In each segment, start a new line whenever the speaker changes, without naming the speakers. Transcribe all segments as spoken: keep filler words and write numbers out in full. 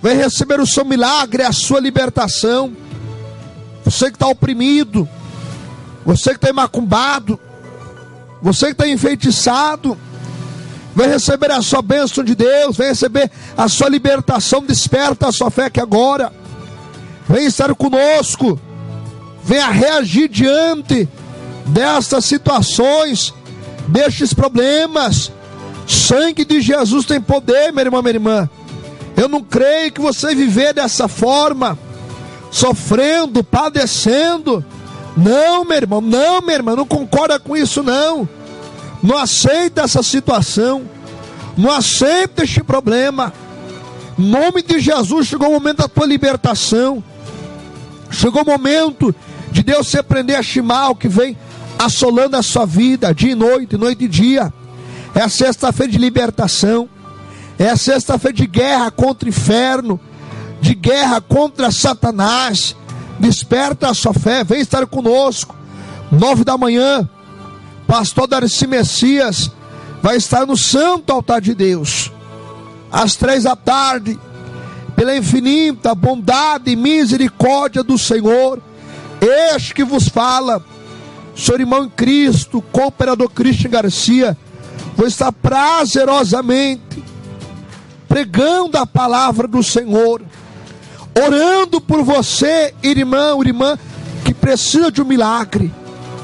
vem receber o seu milagre, a sua libertação. Você que está oprimido, você que está macumbado, você que está enfeitiçado, vem receber a sua bênção de Deus, vem receber a sua libertação. Desperta a sua fé que agora, vem estar conosco, venha reagir diante destas situações, destes problemas. Sangue de Jesus tem poder, meu irmão, minha irmã. Eu não creio que você viver dessa forma, sofrendo, padecendo. Não, meu irmão, não, minha irmã, não concorda com isso, não. Não aceita essa situação, não aceita este problema. Em nome de Jesus, chegou o momento da tua libertação. Chegou o momento de Deus repreender este mal que vem assolando a sua vida, dia e noite, noite e dia. É a sexta-feira de libertação, é a sexta-feira de guerra contra o inferno, de guerra contra Satanás. Desperta a sua fé, vem estar conosco. Nove da manhã, pastor Darcy Messias vai estar no santo altar de Deus. Às três da tarde, pela infinita bondade e misericórdia do Senhor, este que vos fala, seu irmão em Cristo, cooperador Cristian Garcia, vou estar prazerosamente pregando a palavra do Senhor, orando por você, irmão, irmã, que precisa de um milagre.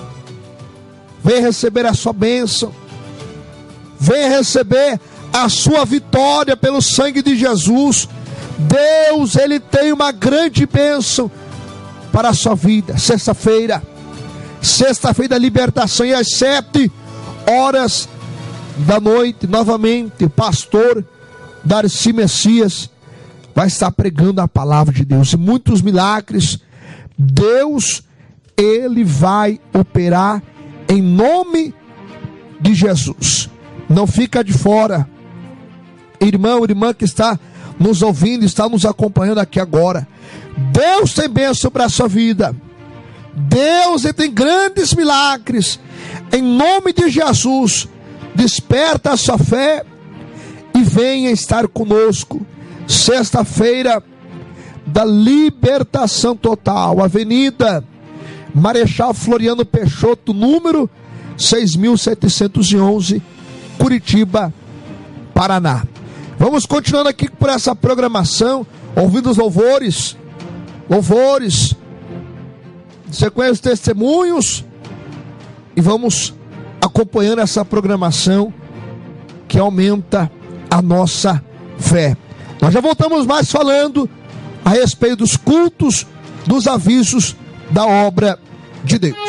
Venha receber a sua bênção, venha receber a sua vitória pelo sangue de Jesus. Deus, Ele tem uma grande bênção para a sua vida. Sexta-feira, sexta-feira da libertação, e às sete horas da noite, novamente, o pastor Darcy Messias vai estar pregando a palavra de Deus, e muitos milagres Deus, Ele vai operar em nome de Jesus. Não fica de fora, irmão, irmã que está nos ouvindo, está nos acompanhando aqui agora. Deus tem bênção para a sua vida. Deus, Ele tem grandes milagres. Em nome de Jesus, desperta a sua fé e venha estar conosco. Sexta-feira da libertação total, Avenida Marechal Floriano Peixoto, número seis mil setecentos e onze, Curitiba, Paraná. Vamos continuando aqui por essa programação, ouvindo os louvores, louvores, sequência os testemunhos, e vamos acompanhando essa programação que aumenta a nossa fé. Nós já voltamos mais falando a respeito dos cultos, dos avisos da obra de Deus.